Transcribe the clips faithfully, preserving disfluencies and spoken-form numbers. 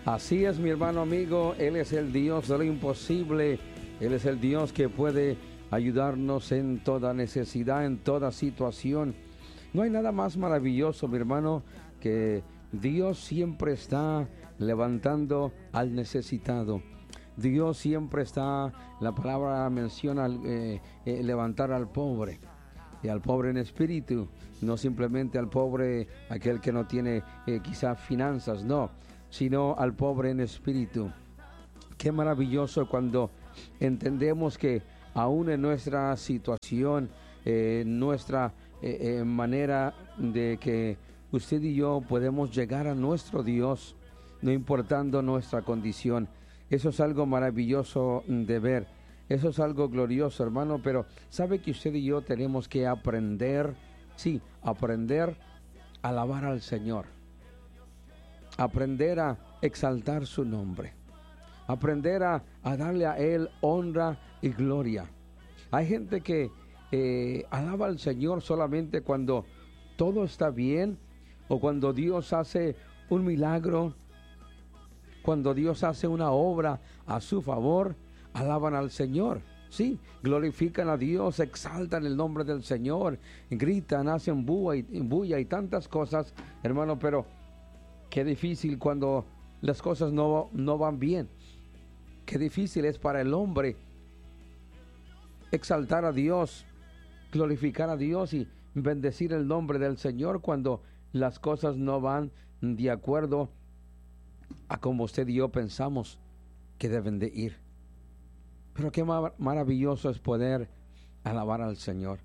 Así es, mi hermano amigo, Él es el Dios de lo imposible. Él es el Dios que puede ayudarnos en toda necesidad, en toda situación. No hay nada más maravilloso, mi hermano, que Dios siempre está levantando al necesitado. Dios siempre está, la palabra menciona eh, eh, levantar al pobre, y al pobre en espíritu, no simplemente al pobre, aquel que no tiene eh, quizá finanzas, no, sino al pobre en espíritu. Qué maravilloso cuando entendemos que aún en nuestra situación, eh, nuestra eh, eh, manera de que usted y yo podemos llegar a nuestro Dios, no importando nuestra condición. Eso es algo maravilloso de ver. Eso es algo glorioso, hermano, pero sabe que usted y yo tenemos que aprender, sí, aprender a alabar al Señor. Aprender a exaltar su nombre. Aprender a, a darle a Él honra y gloria. Hay gente que eh, alaba al Señor solamente cuando todo está bien, o cuando Dios hace un milagro, cuando Dios hace una obra a su favor, alaban al Señor. Sí, glorifican a Dios, exaltan el nombre del Señor, gritan, hacen bulla y, bulla y tantas cosas, hermano, pero qué difícil cuando las cosas no, no van bien. Qué difícil es para el hombre exaltar a Dios, glorificar a Dios y bendecir el nombre del Señor cuando las cosas no van de acuerdo a como usted y yo pensamos que deben de ir. Pero qué mar- maravilloso es poder alabar al Señor.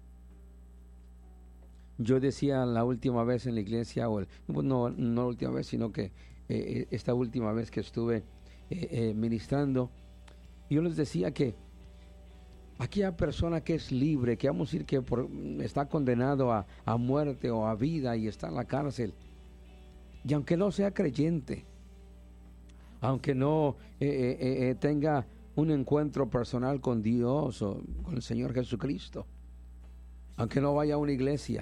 Yo decía la última vez en la iglesia, o el, no, no la última vez, sino que eh, esta última vez que estuve eh, eh, ministrando, yo les decía que aquella persona que es libre, que vamos a decir que por, está condenado a, a muerte o a vida y está en la cárcel, y aunque no sea creyente, aunque no eh, eh, eh, tenga un encuentro personal con Dios o con el Señor Jesucristo, aunque no vaya a una iglesia,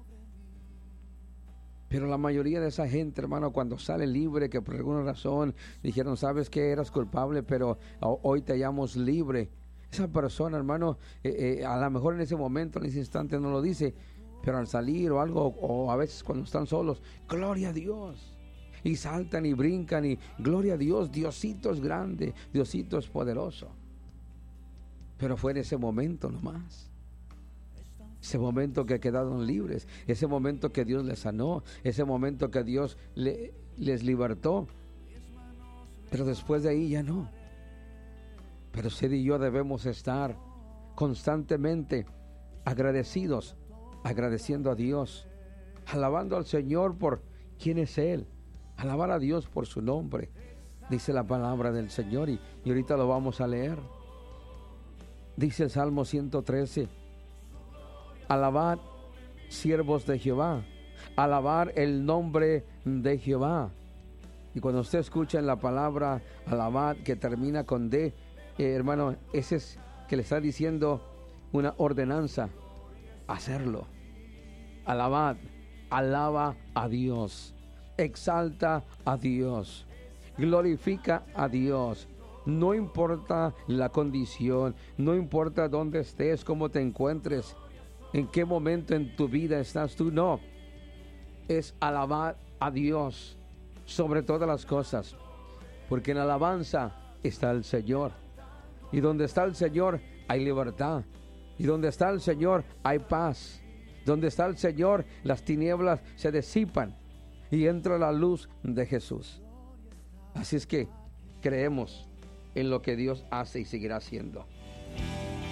pero la mayoría de esa gente, hermano, cuando sale libre, que por alguna razón dijeron, sabes que eras culpable, pero hoy te hallamos libre, esa persona, hermano, eh, eh, a lo mejor en ese momento, en ese instante no lo dice, pero al salir o algo, o a veces cuando están solos, gloria a Dios. Y saltan y brincan y gloria a Dios, Diosito es grande, Diosito es poderoso. Pero fue en ese momento nomás. Ese momento que quedaron libres, ese momento que Dios les sanó, ese momento que Dios le, les libertó. Pero después de ahí ya no. Pero usted y yo debemos estar constantemente agradecidos, agradeciendo a Dios, alabando al Señor por quién es Él. Alabar a Dios por su nombre, dice la palabra del Señor, y, y ahorita lo vamos a leer. Dice el Salmo ciento trece, alabad, siervos de Jehová, alabar el nombre de Jehová. Y cuando usted escucha en la palabra alabad que termina con D, eh, hermano, ese es que le está diciendo una ordenanza, hacerlo. Alabad, alaba a Dios. Exalta a Dios, glorifica a Dios. No importa la condición, no importa dónde estés, cómo te encuentres, en qué momento en tu vida estás tú, no. Es alabar a Dios sobre todas las cosas, porque en alabanza está el Señor. Y donde está el Señor hay libertad. Y donde está el Señor hay paz. Donde está el Señor las tinieblas se disipan y entra la luz de Jesús. Así es que creemos en lo que Dios hace y seguirá haciendo.